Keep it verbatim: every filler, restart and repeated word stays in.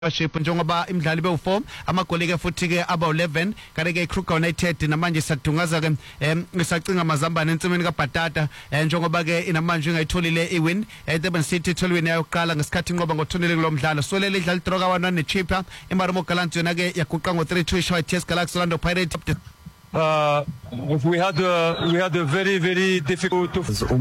Championship njengoba imidlalo bewu four amagoli ke futhi ke aba eleven kare ke Kruger United namanje sadungaza ke ngisacinga amazambane ensimini kaBhatata njengoba ke inamanje ingayitholile iwin eDurban City tholwini yayoqala ngesikhathi inqoba ngothonile kulomdlalo solele idlala idroga one ne Chippa iMarimo Gallants yona ke yaguqa ngo three two ishaya T S Galaxy Orlando Pirates. Uh, we had a, we had a very very difficult